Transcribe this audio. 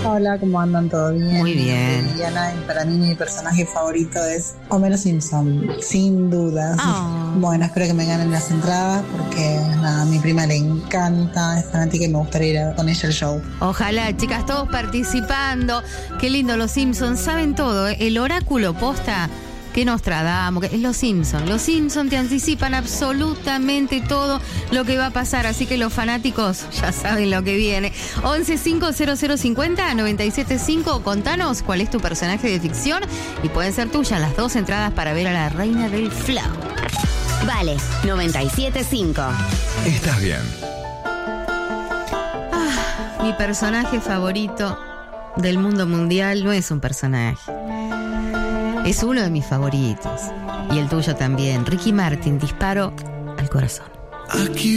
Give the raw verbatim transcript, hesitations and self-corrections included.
Hola, ¿cómo andan? ¿Todo bien? Muy bien. Diana, y para mí mi personaje favorito es Homero Simpson, sin dudas. Oh. Bueno, espero que me ganen las entradas porque nada, a mi prima le encanta, es fanática y me gustaría ir a- con ella al show. Ojalá, chicas, todos participando. Qué lindo, los Simpsons saben todo, ¿eh? El oráculo posta que Nostradamus, que es los Simpsons. Los Simpsons te anticipan absolutamente todo lo que va a pasar, así que los fanáticos ya saben lo que viene. once cinco cero cero cincuenta noventa y siete cinco, contanos cuál es tu personaje de ficción y pueden ser tuyas las dos entradas para ver a la reina del flow. Vale, noventa y siete cinco. Estás bien. Ah, mi personaje favorito del mundo mundial no es un personaje. Es uno de mis favoritos. Y el tuyo también. Ricky Martin, Disparo al corazón. Aquí